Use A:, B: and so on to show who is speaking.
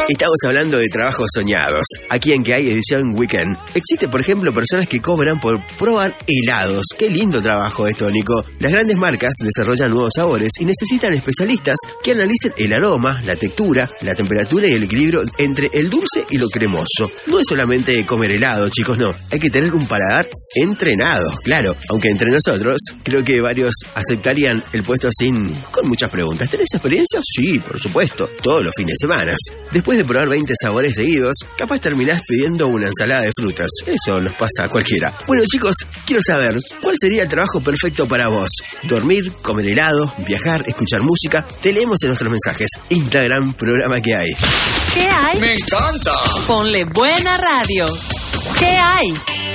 A: Estamos hablando de trabajos soñados. Aquí en Que Hay Edición Weekend existe, por ejemplo, personas que cobran por probar helados. Qué lindo trabajo esto, Nico. Las grandes marcas desarrollan nuevos sabores y necesitan especialistas que analicen el aroma, la textura, la temperatura y el equilibrio entre el dulce y lo cremoso. No es solamente comer helado, chicos, no. Hay que tener un paladar entrenado, claro. Aunque entre nosotros, creo que varios aceptarían el puesto con muchas preguntas. ¿Tenés experiencia? Sí, por supuesto. Todos los fines de semana. Después de probar 20 sabores seguidos, capaz terminás pidiendo una ensalada de frutas. Eso nos pasa a cualquiera. Bueno, chicos, quiero saber, ¿cuál sería el trabajo perfecto para vos? ¿Dormir, comer helado, viajar, escuchar música? Te leemos en nuestros mensajes. Instagram, programa Que Hay.
B: ¿Qué hay?
C: ¡Me encanta!
B: Ponle buena radio. ¿Qué hay?